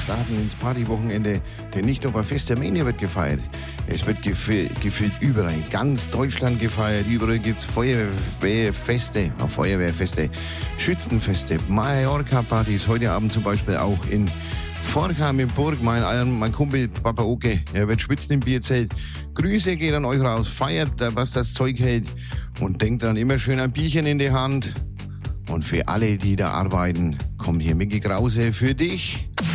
starten ins Partywochenende, denn nicht nur bei Fest der Mania wird gefeiert. Es wird gefühlt überall, in ganz Deutschland gefeiert. Überall gibt es Feuerwehrfeste, Schützenfeste, Mallorca-Partys. Heute Abend zum Beispiel auch in Forchheim im Burg. Mein Kumpel Papa Oke, er wird schwitzen im Bierzelt. Grüße geht an euch raus, feiert, was das Zeug hält. Und denkt dann immer schön ein Bierchen in die Hand. Und für alle, die da arbeiten, kommt hier Micky Krause für dich.